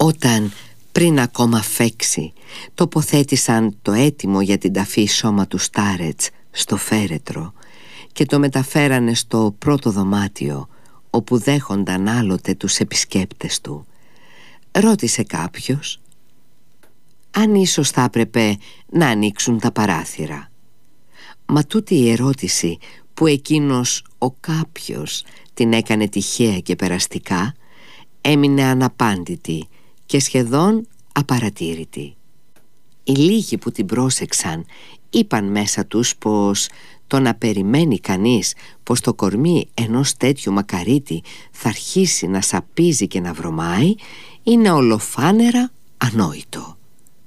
Όταν πριν ακόμα φέξει τοποθέτησαν το έτοιμο για την ταφή σώμα του Στάρετς στο φέρετρο και το μεταφέρανε στο πρώτο δωμάτιο όπου δέχονταν άλλοτε τους επισκέπτες του, ρώτησε κάποιος αν ίσως θα έπρεπε να ανοίξουν τα παράθυρα. Μα τούτη η ερώτηση που εκείνος ο κάποιος την έκανε τυχαία και περαστικά έμεινε αναπάντητη και σχεδόν απαρατήρητη. Οι λίγοι που την πρόσεξαν είπαν μέσα τους πως το να περιμένει κανείς πως το κορμί ενός τέτοιου μακαρίτη θα αρχίσει να σαπίζει και να βρωμάει είναι ολοφάνερα ανόητο.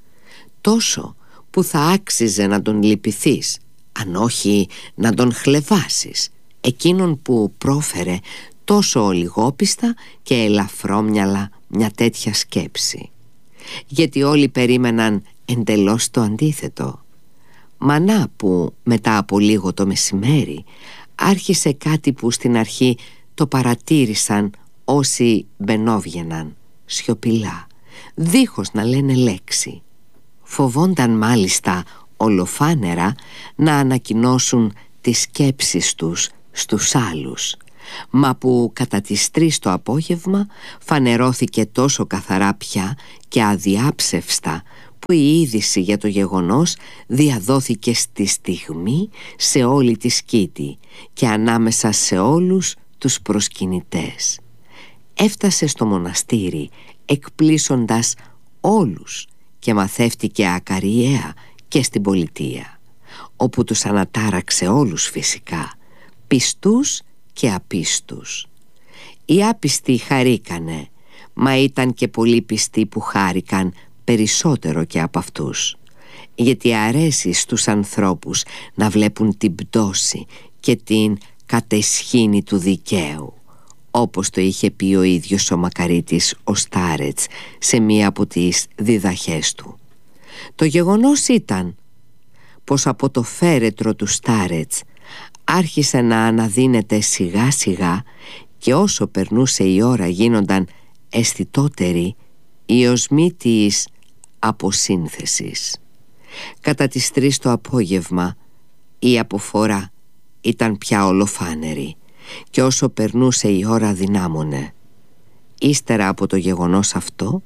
Τόσο που θα άξιζε να τον λυπηθείς, αν όχι να τον χλεβάσεις, εκείνον που πρόφερε τόσο ολιγόπιστα και ελαφρόμυαλα μια τέτοια σκέψη. Γιατί όλοι περίμεναν εντελώς το αντίθετο. Μα να που μετά από λίγο το μεσημέρι άρχισε κάτι που στην αρχή το παρατήρησαν όσοι μπαινόβγαιναν σιωπηλά, δίχως να λένε λέξη. Φοβόνταν μάλιστα ολοφάνερα να ανακοινώσουν τις σκέψεις τους στους άλλους, μα που κατά τις 3 το απόγευμα φανερώθηκε τόσο καθαρά πια και αδιάψευστα που η είδηση για το γεγονός διαδόθηκε στη στιγμή σε όλη τη σκήτη και ανάμεσα σε όλους τους προσκυνητές. Έφτασε στο μοναστήρι εκπλήσοντας όλους και μαθεύτηκε ακαριέα και στην πολιτεία, όπου τους ανατάραξε όλους φυσικά, πιστούς και απίστους. Οι άπιστοι χαρήκανε, μα ήταν και πολλοί πιστοί που χάρηκαν περισσότερο και από αυτούς, γιατί αρέσει στους ανθρώπους να βλέπουν την πτώση και την κατεσχήνη του δικαίου, όπως το είχε πει ο ίδιος ο μακαρίτης ο Στάρετς σε μία από τις διδαχές του. Το γεγονός ήταν πως από το φέρετρο του Στάρετς άρχισε να αναδύνεται σιγά σιγά και όσο περνούσε η ώρα γίνονταν αισθητότεροι οι οσμοί της αποσύνθεσης. Κατά τις 3 το απόγευμα η αποφορά ήταν πια ολοφάνερη και όσο περνούσε η ώρα δυνάμωνε. Ύστερα από το γεγονός αυτό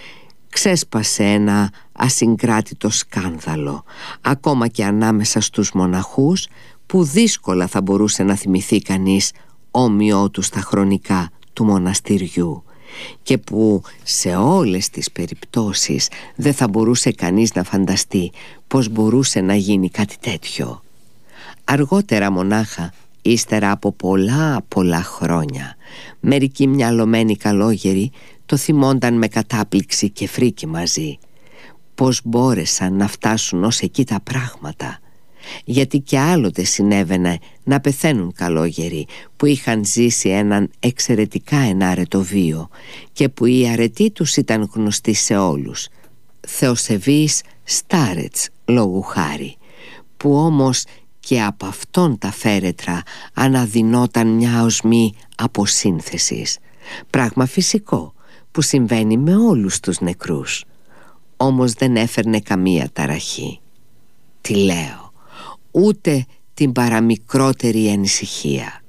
ξέσπασε ένα ασυγκράτητο σκάνδαλο, ακόμα και ανάμεσα στους μοναχούς, που δύσκολα θα μπορούσε να θυμηθεί κανείς όμοιό του στα χρονικά του μοναστηριού και που σε όλες τις περιπτώσεις δεν θα μπορούσε κανείς να φανταστεί πως μπορούσε να γίνει κάτι τέτοιο. Αργότερα μονάχα, ύστερα από πολλά χρόνια, μερικοί μυαλωμένοι καλόγεροι το θυμόνταν με κατάπληξη και φρίκη μαζί. Πως μπόρεσαν να φτάσουν ως εκεί τα πράγματα, γιατί και άλλοτε συνέβαινε να πεθαίνουν καλόγεροι που είχαν ζήσει έναν εξαιρετικά ενάρετο βίο και που η αρετή τους ήταν γνωστή σε όλους, Θεοσεβής Στάρετς λόγου χάρη, που όμως και από αυτόν τα φέρετρα αναδυνόταν μια οσμή αποσύνθεσης, πράγμα φυσικό που συμβαίνει με όλους τους νεκρούς, όμως δεν έφερνε καμία ταραχή. Τι λέω, ούτε την παραμικρότερη ανησυχία.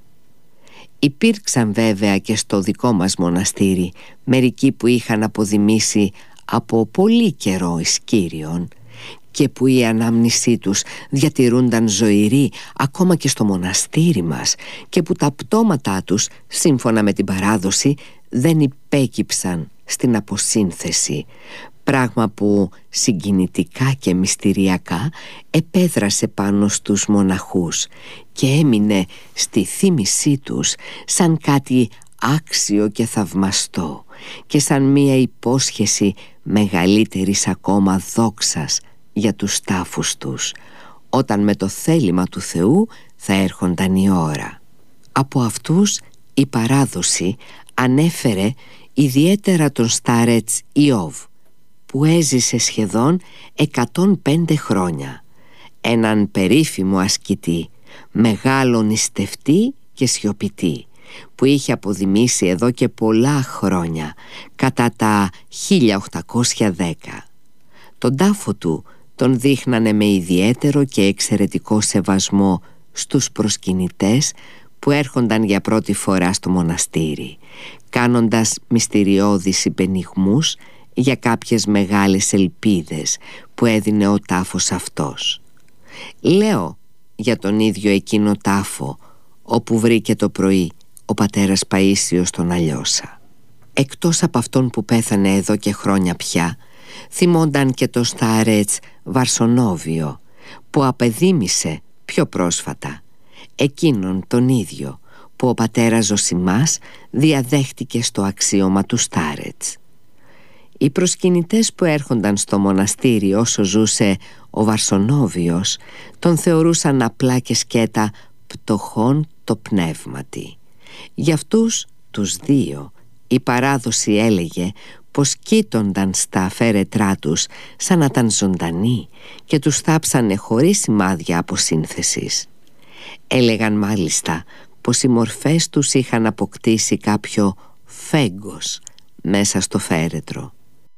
Υπήρξαν βέβαια και στο δικό μας μοναστήρι μερικοί που είχαν αποδημήσει από πολύ καιρό εις Κύριον και που η ανάμνησή τους διατηρούνταν ζωηρή ακόμα και στο μοναστήρι μας και που τα πτώματά τους, σύμφωνα με την παράδοση, δεν υπέκυψαν στην αποσύνθεση, πράγμα που συγκινητικά και μυστηριακά επέδρασε πάνω στους μοναχούς και έμεινε στη θύμησή τους σαν κάτι άξιο και θαυμαστό και σαν μία υπόσχεση μεγαλύτερης ακόμα δόξας για τους τάφους τους, όταν με το θέλημα του Θεού θα έρχονταν η ώρα. Από αυτούς η παράδοση ανέφερε ιδιαίτερα τον Στάρετς Ιώβ, που έζησε σχεδόν 105 χρόνια, έναν περίφημο ασκητή, μεγάλο νηστευτή και σιωπητή, που είχε αποδημήσει εδώ και πολλά χρόνια, κατά τα 1810. Τον τάφο του τον δείχνανε με ιδιαίτερο και εξαιρετικό σεβασμό στους προσκυνητές που έρχονταν για πρώτη φορά στο μοναστήρι, κάνοντας μυστηριώδεις υπενιγμούς για κάποιες μεγάλες ελπίδες που έδινε ο τάφος αυτός. Λέω για τον ίδιο εκείνο τάφο όπου βρήκε το πρωί ο πατέρας Παΐσιος τον Αλλιώσα. Εκτός από αυτόν που πέθανε εδώ και χρόνια πια, θυμόνταν και το στάρετς Βαρσονόβιο που απεδίμησε πιο πρόσφατα, εκείνον τον ίδιο που ο πατέρας Ζωσιμάς διαδέχτηκε στο αξίωμα του στάρετς. Οι προσκυνητές που έρχονταν στο μοναστήρι όσο ζούσε ο Βαρσονόβιος τον θεωρούσαν απλά και σκέτα πτωχόν το πνεύματι. Για αυτούς τους δύο η παράδοση έλεγε πως κοίτονταν στα φέρετρά τους σαν να ήταν ζωντανοί και τους θάψανε χωρίς σημάδια αποσύνθεσης. Έλεγαν μάλιστα πως οι μορφές τους είχαν αποκτήσει κάποιο φέγγος μέσα στο φέρετρο.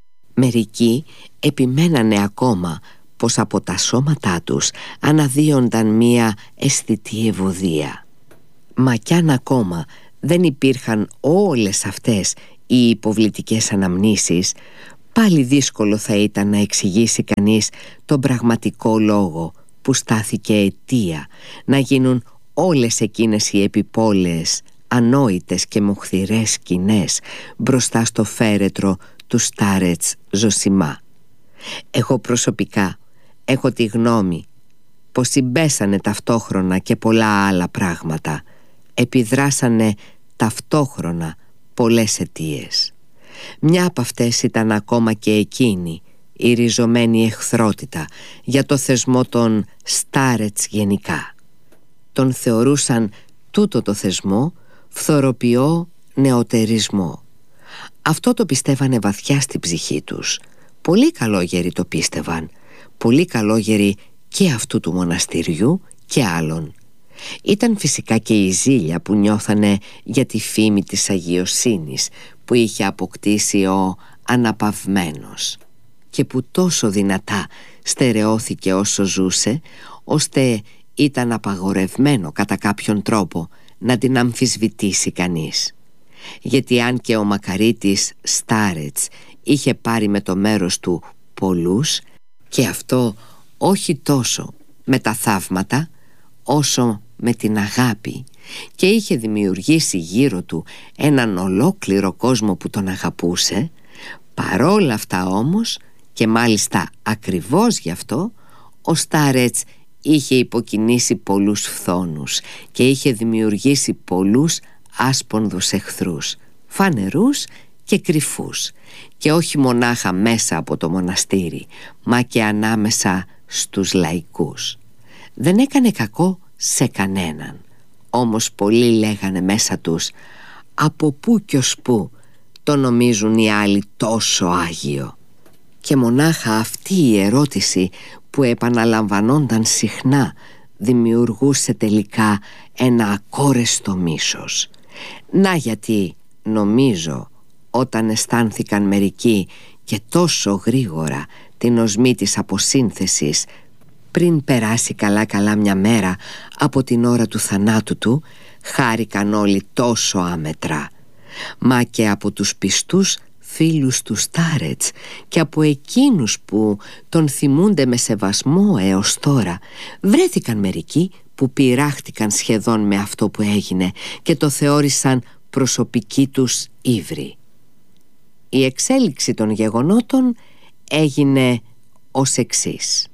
Μερικοί επιμένανε ακόμα πως από τα σώματά τους αναδύονταν μία αισθητή ευωδία. Μα κι αν ακόμα δεν υπήρχαν όλες αυτές οι υποβλητικές αναμνήσεις, πάλι δύσκολο θα ήταν να εξηγήσει κανείς τον πραγματικό λόγο που στάθηκε αιτία να γίνουν όλες εκείνες οι επιπόλαιες, ανόητες και μοχθηρές σκηνές μπροστά στο φέρετρο του στάρετς Ζωσιμά. Εγώ προσωπικά έχω τη γνώμη πως συμπέσανε ταυτόχρονα και πολλά άλλα πράγματα, επιδράσανε ταυτόχρονα πολλές αιτίες. Μια από αυτές ήταν ακόμα και εκείνη η ριζωμένη εχθρότητα για το θεσμό των στάρετς γενικά. Τον θεωρούσαν τούτο το θεσμό φθοροποιό νεωτερισμό. Αυτό το πιστεύανε βαθιά στην ψυχή τους. Πολύ καλόγεροι το πίστευαν, πολύ καλόγεροι και αυτού του μοναστηριού και άλλων. Ήταν φυσικά και η ζήλια που νιώθανε για τη φήμη της αγιοσύνης που είχε αποκτήσει ο αναπαυμένος και που τόσο δυνατά στερεώθηκε όσο ζούσε, ώστε ήταν απαγορευμένο κατά κάποιον τρόπο να την αμφισβητήσει κανείς. Γιατί αν και ο μακαρίτης στάρετς είχε πάρει με το μέρος του πολλούς, και αυτό όχι τόσο με τα θαύματα όσο με την αγάπη, και είχε δημιουργήσει γύρω του έναν ολόκληρο κόσμο που τον αγαπούσε, παρόλα αυτά όμως, και μάλιστα ακριβώς γι' αυτό, ο στάρετς είχε υποκινήσει πολλούς φθόνους και είχε δημιουργήσει πολλούς άσπονδους εχθρούς, φανερούς και κρυφούς, και όχι μονάχα μέσα από το μοναστήρι, μα και ανάμεσα στους λαϊκούς. Δεν έκανε κακό σε κανέναν, όμως πολλοί λέγανε μέσα τους «Από πού κι ως πού το νομίζουν οι άλλοι τόσο άγιο?» Και μονάχα αυτή η ερώτηση που επαναλαμβανόνταν συχνά δημιουργούσε τελικά ένα ακόρεστο μίσος. Να γιατί, νομίζω, όταν αισθάνθηκαν μερικοί και τόσο γρήγορα την οσμή της αποσύνθεσης, πριν περάσει καλά μια μέρα από την ώρα του θανάτου του, χάρηκαν όλοι τόσο άμετρα. Μα και από τους πιστούς φίλους του στάρετς και από εκείνους που τον θυμούνται με σεβασμό έως τώρα, βρέθηκαν μερικοί που πειράχτηκαν σχεδόν με αυτό που έγινε και το θεώρησαν προσωπική τους ύβρι. Η εξέλιξη των γεγονότων έγινε ως εξής.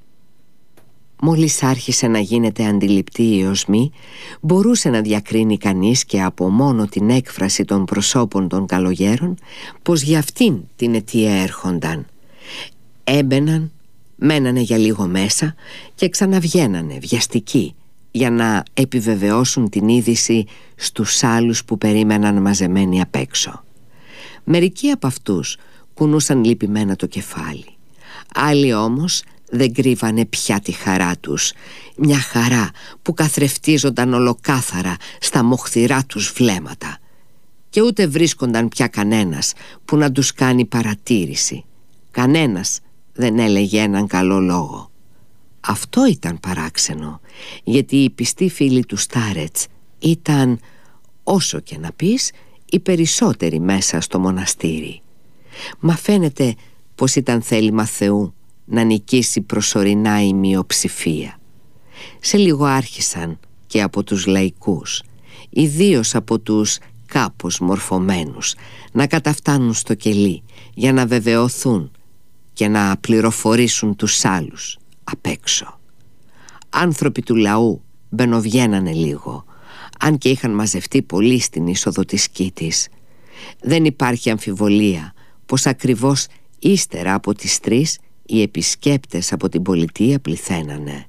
Μόλις άρχισε να γίνεται αντιληπτή η οσμή, μπορούσε να διακρίνει κανείς και από μόνο την έκφραση των προσώπων των καλογέρων πως για αυτήν την αιτία έρχονταν. Έμπαιναν, μένανε για λίγο μέσα και ξαναβγαίνανε βιαστικοί για να επιβεβαιώσουν την είδηση στους άλλους που περίμεναν μαζεμένοι απ' έξω. Μερικοί από αυτούς κουνούσαν λυπημένα το κεφάλι, άλλοι όμως δεν κρύβανε πια τη χαρά τους, μια χαρά που καθρεφτίζονταν ολοκάθαρα στα μοχθηρά τους βλέμματα, και ούτε βρίσκονταν πια κανένας που να τους κάνει παρατήρηση. Κανένας δεν έλεγε έναν καλό λόγο. Αυτό ήταν παράξενο, γιατί οι πιστοί φίλοι του Στάρετς ήταν, όσο και να πεις, οι περισσότεροι μέσα στο μοναστήρι. Μα φαίνεται πως ήταν θέλημα Θεού να νικήσει προσωρινά η μειοψηφία. Σε λίγο άρχισαν και από τους λαϊκούς, ιδίως από τους κάπως μορφωμένους, να καταφτάνουν στο κελί για να βεβαιωθούν και να πληροφορήσουν τους άλλους απ' έξω. Άνθρωποι του λαού μπαινοβγαίνανε λίγο, αν και είχαν μαζευτεί πολύ στην είσοδο της Κίτης. Δεν υπάρχει αμφιβολία πως ακριβώς ύστερα από τις 3 οι επισκέπτες από την πολιτεία πληθαίνανε.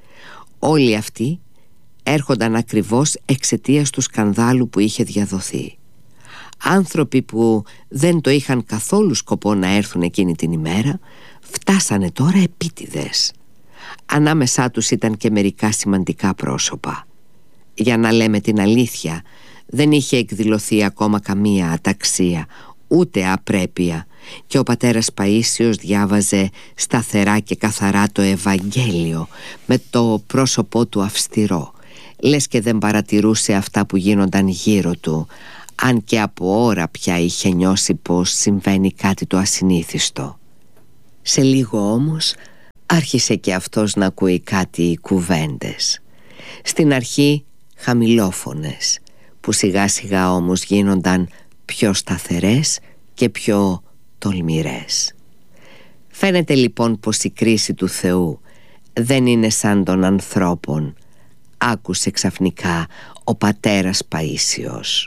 Όλοι αυτοί έρχονταν ακριβώς εξαιτίας του σκανδάλου που είχε διαδοθεί. Άνθρωποι που δεν το είχαν καθόλου σκοπό να έρθουν εκείνη την ημέρα φτάσανε τώρα επίτηδες. Ανάμεσά τους ήταν και μερικά σημαντικά πρόσωπα. Για να λέμε την αλήθεια, δεν είχε εκδηλωθεί ακόμα καμία αταξία, ούτε απρέπεια, και ο πατέρας Παΐσιος διάβαζε σταθερά και καθαρά το Ευαγγέλιο με το πρόσωπό του αυστηρό, λες και δεν παρατηρούσε αυτά που γίνονταν γύρω του, αν και από ώρα πια είχε νιώσει πως συμβαίνει κάτι το ασυνήθιστο. Σε λίγο όμως άρχισε και αυτός να ακούει κάτι κουβέντες. Στην αρχή χαμηλόφωνες, που σιγά σιγά όμως γίνονταν πιο σταθερές και πιο τολμηρές. Φαίνεται λοιπόν πως η κρίση του Θεού δεν είναι σαν των ανθρώπων, άκουσε ξαφνικά ο πατέρας Παΐσιος.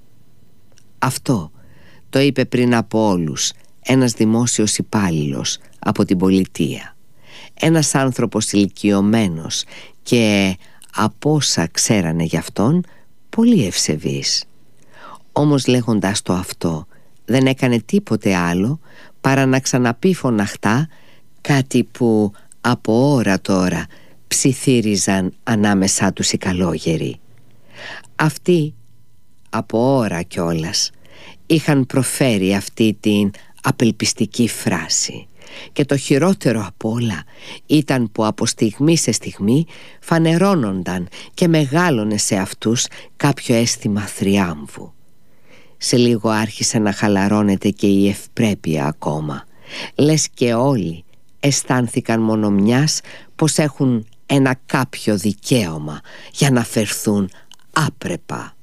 Αυτό το είπε πριν από όλους ένας δημόσιος υπάλληλος από την πολιτεία, ένας άνθρωπος ηλικιωμένος και, από όσα ξέρανε γι' αυτόν, πολύ ευσεβής. Όμως λέγοντας το αυτό δεν έκανε τίποτε άλλο παρά να ξαναπεί φωναχτά κάτι που από ώρα τώρα ψιθύριζαν ανάμεσά τους οι καλόγεροι. Αυτοί από ώρα κιόλας είχαν προφέρει αυτή την απελπιστική φράση, και το χειρότερο απ' όλα ήταν που από στιγμή σε στιγμή φανερώνονταν και μεγάλωνε σε αυτούς κάποιο αίσθημα θριάμβου. Σε λίγο άρχισε να χαλαρώνεται και η ευπρέπεια ακόμα, λες και όλοι αισθάνθηκαν μόνο μιας πως έχουν ένα κάποιο δικαίωμα για να φερθούν άπρεπα.